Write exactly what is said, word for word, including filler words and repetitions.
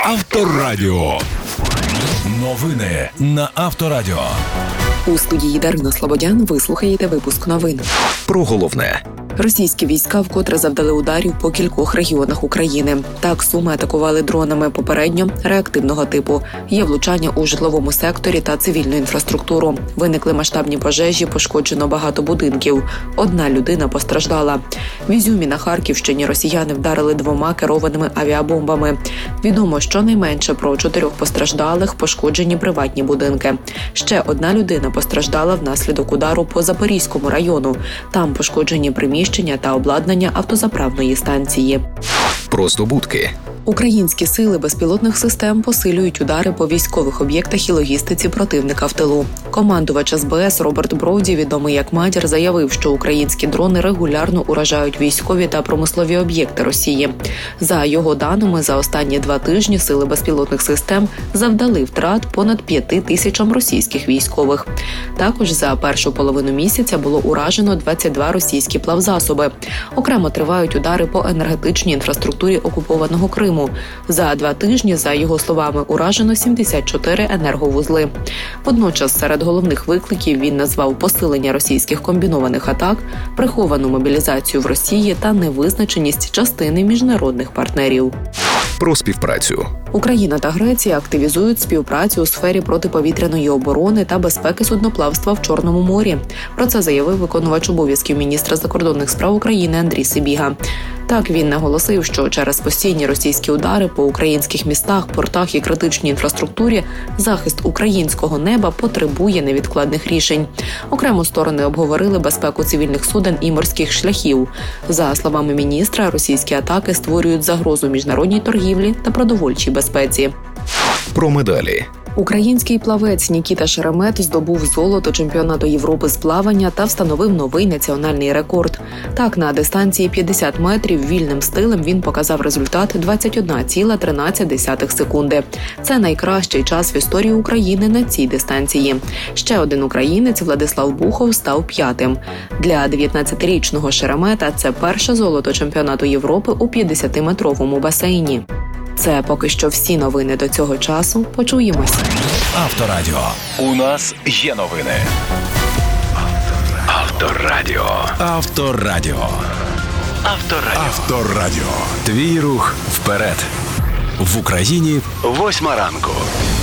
Авторадіо. Новини на Авторадіо. У студії Дарина Слободян ви слухаєте випуск новин. Про головне. Російські війська вкотре завдали ударів по кількох регіонах України. Так, Суми атакували дронами попередньо реактивного типу. Є влучання у житловому секторі та цивільну інфраструктуру. Виникли масштабні пожежі, пошкоджено багато будинків. Одна людина постраждала. В Ізюмі на Харківщині росіяни вдарили двома керованими авіабомбами. Відомо щонайменше про чотирьох постраждалих, пошкоджені приватні будинки. Ще одна людина постраждала внаслідок удару по Запорізькому району. Там пошкоджені приміщення та обладнання автозаправної станції. Про здобутки. Українські сили безпілотних систем посилюють удари по військових об'єктах і логістиці противника в тилу. Командувач ес бе ес Роберт Броуді, відомий як Матір, заявив, що українські дрони регулярно уражають військові та промислові об'єкти Росії. За його даними, за останні два тижні сили безпілотних систем завдали втрат понад п'яти тисячам російських військових. Також за першу половину місяця було уражено двадцять два російські плавзасоби. Окремо тривають удари по енергетичній інфраструктурі окупованого Криму. За два тижні, за його словами, уражено сімдесят чотири енерговузли. Водночас серед головних викликів він назвав посилення російських комбінованих атак, приховану мобілізацію в Росії та невизначеність частини міжнародних партнерів. Про співпрацю. Україна та Греція активізують співпрацю у сфері протиповітряної оборони та безпеки судноплавства в Чорному морі. Про це заявив виконувач обов'язків міністра закордонних справ України Андрій Сибіга. Так, він наголосив, що через постійні російські удари по українських містах, портах і критичній інфраструктурі захист українського неба потребує невідкладних рішень. Окремо сторони обговорили безпеку цивільних суден і морських шляхів. За словами міністра, російські атаки створюють загрозу міжнародній торгівлі та продовольчій безпеці. Про медалі. Український плавець Нікіта Шеремет здобув золото чемпіонату Європи з плавання та встановив новий національний рекорд. Так, на дистанції п'ятдесят метрів вільним стилем він показав результат двадцять одна ціла тринадцять десятих секунди. Це найкращий час в історії України на цій дистанції. Ще один українець, Владислав Бухов, став п'ятим. Для дев'ятнадцятирічного Шеремета це перше золото чемпіонату Європи у п'ятдесятиметровому басейні. Це поки що всі новини до цього часу. Почуємось. Авторадіо. У нас є новини. Авторадіо. Авторадіо. Авторадіо. Авторадіо. Твій рух вперед. В Україні Восьма ранку.